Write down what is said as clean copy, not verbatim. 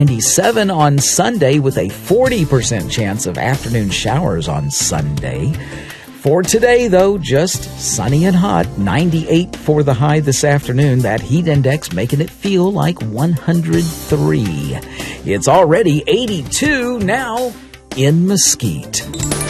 97 on Sunday with a 40% chance of afternoon showers on Sunday. For today, though, just sunny and hot. 98 for the high this afternoon. That heat index making it feel like 103. It's already 82 now in Mesquite.